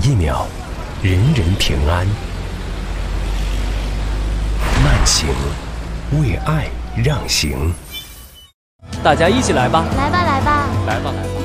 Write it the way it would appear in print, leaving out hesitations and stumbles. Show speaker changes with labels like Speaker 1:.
Speaker 1: 一秒，人人平安。慢行，为爱让行。
Speaker 2: 大家一起来吧！
Speaker 3: 来吧，来吧，
Speaker 2: 来吧，来吧！